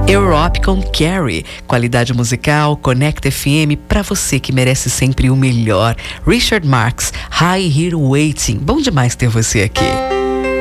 Europe com Carrie, qualidade musical, Connect FM, pra você que merece sempre o melhor. Richard Marx, High Here Waiting, bom demais ter você aqui.